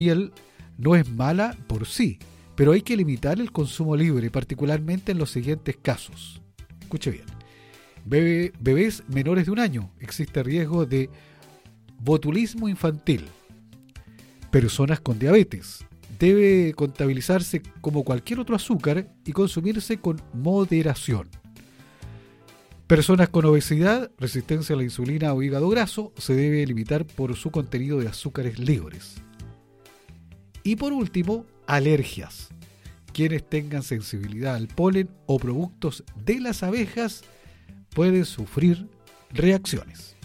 miel no es mala por sí, pero hay que limitar el consumo libre, particularmente en los siguientes casos. Escuche bien. Bebés menores de 1 año, existe riesgo de botulismo infantil. Personas con diabetes, debe contabilizarse como cualquier otro azúcar y consumirse con moderación. Personas con obesidad, resistencia a la insulina o hígado graso, se debe limitar por su contenido de azúcares libres. Y por último, alergias. Quienes tengan sensibilidad al polen o productos de las abejas pueden sufrir reacciones.